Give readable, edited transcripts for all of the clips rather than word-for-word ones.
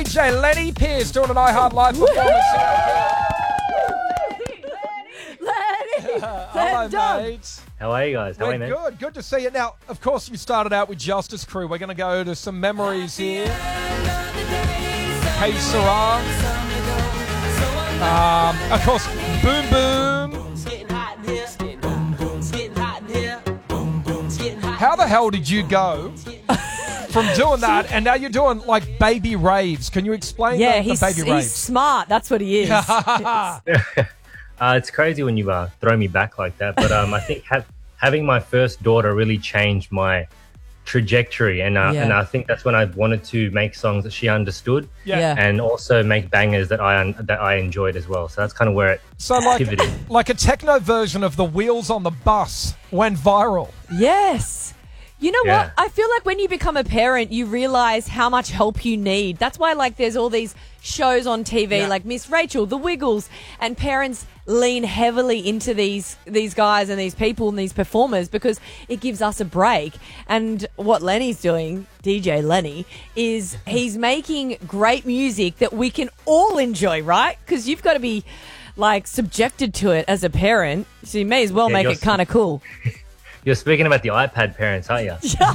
DJ Lenny Pierce doing an iHeart Live performance. Hello, mate. How are you guys? How are you, man? Good. Good to see you. Now, of course, you started out with Justice Crew. We're going to go to some memories here. Hey, Sarah. Of course, Boom Boom. How the hell did you go from doing that and now you're doing like baby raves? Can you explain the baby raves? He's smart. That's what he is. It's crazy when you throw me back like that, but I think having my first daughter really changed my trajectory, and I think that's when I wanted to make songs that she understood, and also make bangers that I enjoyed as well. So that's kind of where it pivoted. Like a techno version of the Wheels on the Bus went viral. Yes. You know what? I feel like when you become a parent, you realize how much help you need. That's why, like, there's all these shows on TV, like Miss Rachel, The Wiggles, and parents lean heavily into these guys and these people and these performers because it gives us a break. And what Lenny's doing, DJ Lenny, is he's making great music that we can all enjoy, right? Because you've got to be, like, subjected to it as a parent, so you may as well make it kind of cool. You're speaking about the iPad parents, aren't you? Or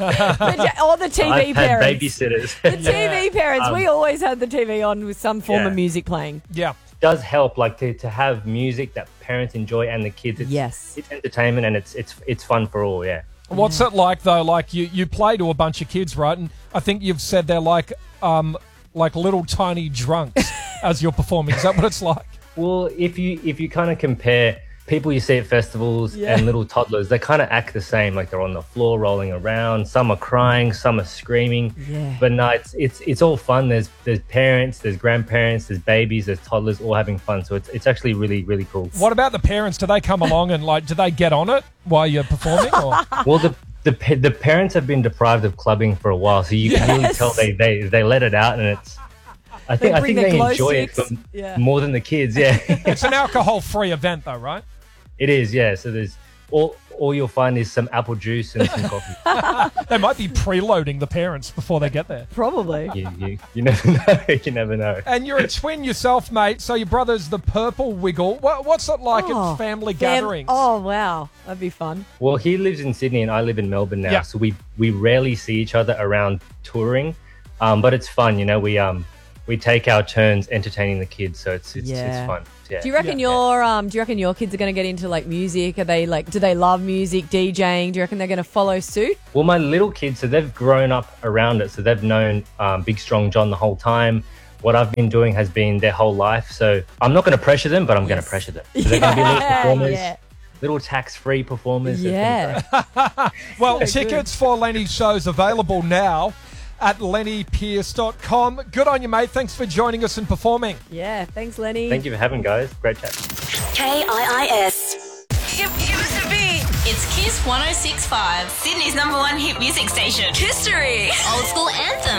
the TV iPad parents. babysitters. The TV parents. We always had the TV on with some form of music playing. Yeah. It does help, like, to have music that parents enjoy and the kids. It's entertainment and it's fun for all, What's it like, though? Like, you play to a bunch of kids, right? And I think you've said they're like little tiny drunks as you're performing. Is that what it's like? Well, if you kind of compare people you see at festivals and little toddlers, they kind of act the same. Like, they're on the floor rolling around. Some are crying, some are screaming. Yeah. But no, it's all fun. There's parents, there's grandparents, there's babies, there's toddlers, all having fun. So it's actually really, really cool. What about the parents? Do they come along and, like, do they get on it while you're performing? Or? Well, the parents have been deprived of clubbing for a while, so you can really tell they let it out, and it's. I think they enjoy it more than the kids. Yeah. It's an alcohol-free event, though, right? It is, yeah. So there's all you'll find is some apple juice and some coffee. They might be preloading the parents before they get there. Probably. You never know. You never know. And you're a twin yourself, mate. So your brother's the Purple Wiggle. What's it like at family gatherings? Oh, wow. That'd be fun. Well, he lives in Sydney and I live in Melbourne now. So we rarely see each other around touring. But it's fun, you know. We take our turns entertaining the kids, so it's fun. Yeah. Do you reckon your kids are going to get into, like, music? Are they do they love music, DJing? Do you reckon they're going to follow suit? Well, my little kids, so they've grown up around it, so they've known Big Strong John the whole time. What I've been doing has been their whole life, so I'm not going to pressure them, but I'm going to pressure them. So they're going to be little performers. Little tax-free performers. Yeah. Well, tickets for Lenny's shows available now at lennypierce.com. Good on you, mate. Thanks for joining us and performing. Yeah, thanks, Lenny. Thank you for having, guys. Great chat. KIIS. Give us a beat. It's Kiss 106.5, Sydney's #1 hit music station. History. Old school anthem.